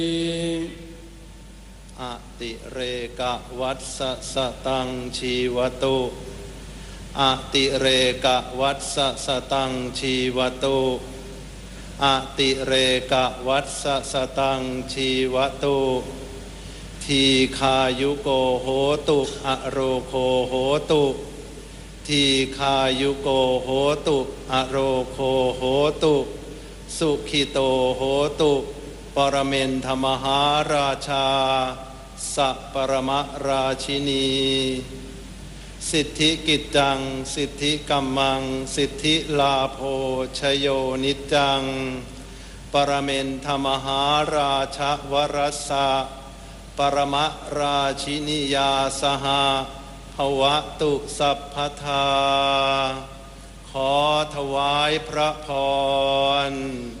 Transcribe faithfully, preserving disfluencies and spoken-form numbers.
อติเรกวัสสะตังชีวตุอติเรกวัสสะตังชีวตุอติเรกวัสสะตังชีวตุทีคายุโกโหตุอโรโคโหตุทีคายุโกโหตุอโรโคโหตุสุขิโตโหตุปรเมนธมหาราชาสัปรมราชินีสิทธิกิจจังสิทธิกัมมังสิทธิลาโภชโยนิจจังปรเมนธมหาราชวรัสสะปรมราชินียาสหภวตุสัพพทาขอถวายพระพร